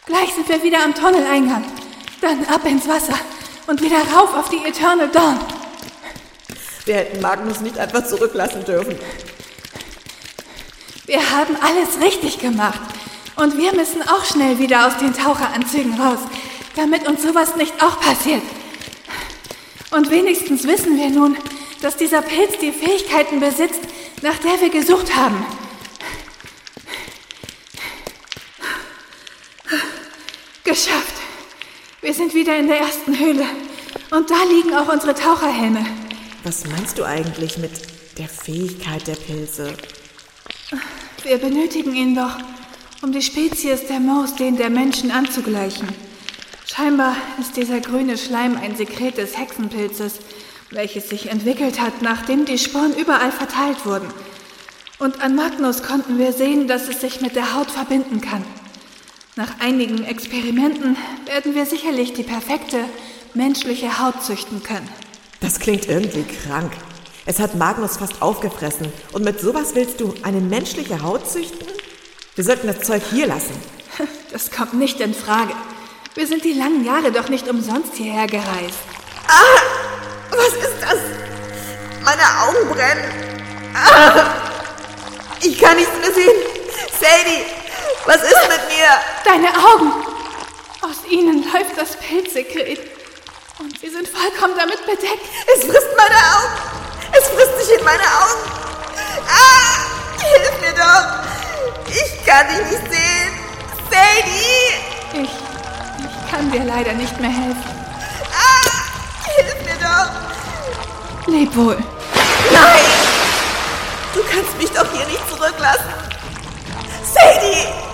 Gleich sind wir wieder am Tunneleingang. Dann ab ins Wasser und wieder rauf auf die Eternal Dawn. Wir hätten Magnus nicht einfach zurücklassen dürfen. Wir haben alles richtig gemacht. Und wir müssen auch schnell wieder aus den Taucheranzügen raus, damit uns sowas nicht auch passiert. Und wenigstens wissen wir nun, dass dieser Pilz die Fähigkeiten besitzt, nach der wir gesucht haben. Geschafft. Wir sind wieder in der ersten Höhle. Und da liegen auch unsere Taucherhelme. Was meinst du eigentlich mit der Fähigkeit der Pilze? Wir benötigen ihn doch, um die Spezies der Moos denen der Menschen anzugleichen. Scheinbar ist dieser grüne Schleim ein Sekret des Hexenpilzes, welches sich entwickelt hat, nachdem die Sporen überall verteilt wurden. Und an Magnus konnten wir sehen, dass es sich mit der Haut verbinden kann. Nach einigen Experimenten werden wir sicherlich die perfekte menschliche Haut züchten können. Das klingt irgendwie krank. Es hat Magnus fast aufgefressen. Und mit sowas willst du eine menschliche Haut züchten? Wir sollten das Zeug hier lassen. Das kommt nicht in Frage. Wir sind die langen Jahre doch nicht umsonst hierher gereist. Ah! Was ist das? Meine Augen brennen. Ah! Ich kann nichts mehr sehen. Sadie, was ist mit mir? Deine Augen! Aus ihnen läuft das Pilzsekret. Und sie sind vollkommen damit bedeckt. Es frisst meine Augen. Es frisst sich in meine Augen. Ah! Hilf mir doch. Ich kann dich nicht sehen. Sadie! Ich kann dir leider nicht mehr helfen. Ah! Hilf mir doch. Leb wohl. Nein! Du kannst mich doch hier nicht zurücklassen. Sadie!